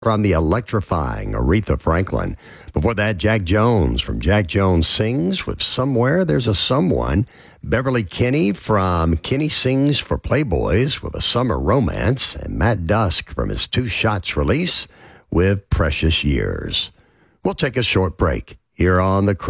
from the electrifying Aretha Franklin. Before that, Jack Jones from Jack Jones Sings with Somewhere There's a Someone. Beverly Kinney from Kinney Sings for Playboys with A Summer Romance. And Matt Dusk from his Two Shots release with Precious Years. We'll take a short break here on the